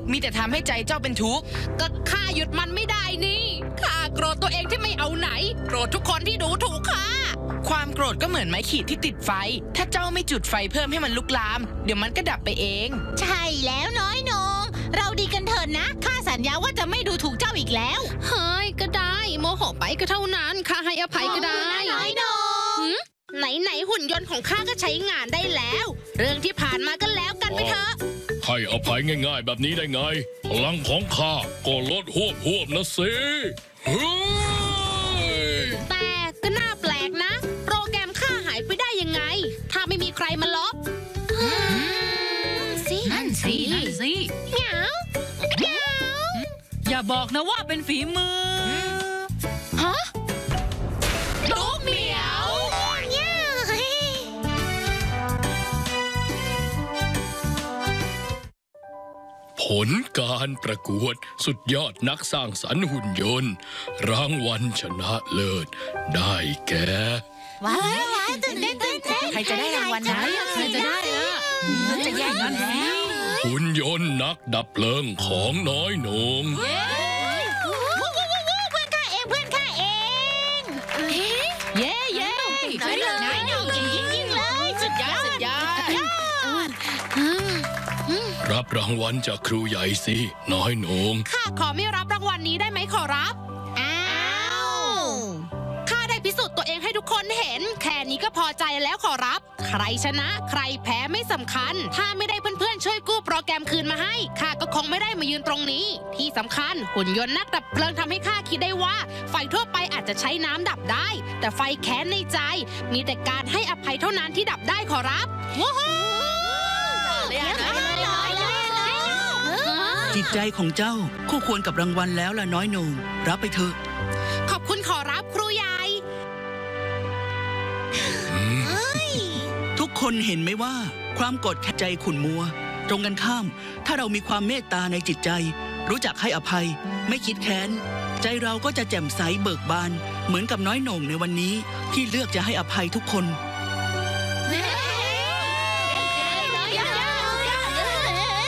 มีแต่ทำให้ใจเจ้าเป็นทุกข์ก็ข้าหยุดมันไม่ได้นี่ข้าโกรธตัวเองที่ไม่เอาไหนโกรธทุกคนที่ดูถูกข้าความโกรธก็เหมือนไม้ขีดที่ติดไฟถ้าเจ้าไม่จุดไฟเพิ่มให้มันลุกลามเดี๋ยวมันก็ดับไปเองใช่แล้วน้อยนงเราดีกันเถิดนะข้าสัญญาว่าจะไม่ดูถูกเจ้าอีกแล้วเฮ้ยก็ได้โมโหไปก็เท่านั้นข้าให้อภัยก็ได้น้อยนงไหนหุ่นยนต์ของข้าก็ใช้งานได้แล้วเรื่องที่ผ่านมาก็แล้วกันไปเถอะให้อภัยง่ายๆแบบนี้ได้ไงพลังของข้าก็ลดหวบนะสิแต่ก็น่าแปลกนะโปรแกรมข้าหายไปได้ยังไงถ้าไม่มีใครมาลบนั่นสิเหงาอย่าบอกนะว่าเป็นฝีมือฮะลูกเหมียวผลการประกวดสุดยอดนักสร้างสรรค์หุ่นยนต์รางวัลชนะเลิศได้แก่ว้าวตื่นเต้นใครจะได้รางวัลนะใครจะได้จะแย่งกันแล้วหุ่นยนต์นักดับเพลิงของน้อยหนงเพื่อนข้าเองเย้น้อยหนงยิ่งเลยสุดยอดรับรางวัลจากครูใหญ่สิน้อยหนงข้าขอไม่รับรางวัลนี้ได้ไหมขอรับข้าได้พิสูจน์ตัวเองให้ทุกคนเห็นแค่นี้ก็พอใจแล้วขอรับใครชนะใครแพ้ไม่สำคัญถ้าไม่ได้เพื่อนๆช่วยกู้โปรแกรมคืนมาให้ข้าก็คงไม่ได้มายืนตรงนี้ที่สำคัญหุ่นยนต์นักดับเพลิงทำให้ข้าคิดได้ว่าไฟทั่วไปอาจจะใช้น้ำดับได้แต่ไฟแค้นในใจมีแต่การให้อภัยเท่านั้นที่ดับได้ขอรับว้าวจิตใจของเจ้าคู่ควรกับรางวัลแล้วล่ะน้อยหนงรับไปเถอะขอบคุณขอรับครูใหญ่ทุกคนเห็นไหมว่าความโกรธแค้นใจขุ่นมัวตรงกันข้ามถ้าเรามีความเมตตาในจิตใจรู้จักให้อภัยไม่คิดแค้นใจเราก็จะแจ่มใสเบิกบานเหมือนกับน้อยหนงในวันนี้ที่เลือกจะให้อภัยทุกคน